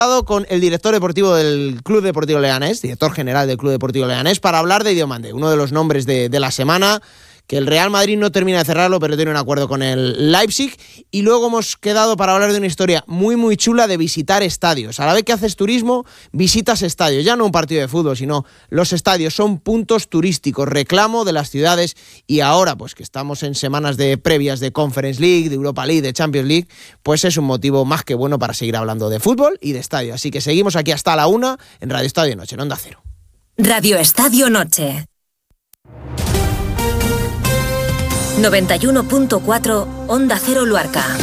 con el director deportivo del Club Deportivo Leganés, director general del Club Deportivo Leganés, para hablar de Diomande, uno de los nombres de la semana, que el Real Madrid no termina de cerrarlo, pero tiene un acuerdo con el Leipzig. Y luego hemos quedado para hablar de una historia muy muy chula de visitar estadios. A la vez que haces turismo, visitas estadios, ya no un partido de fútbol, sino los estadios son puntos turísticos, reclamo de las ciudades. Y ahora, pues que estamos en semanas de previas de Conference League, de Europa League, de Champions League, pues es un motivo más que bueno para seguir hablando de fútbol y de estadio. Así que seguimos aquí hasta la 1 en Radio Estadio Noche, en Onda Cero. Radio Estadio Noche 91.4 Onda Cero Luarca.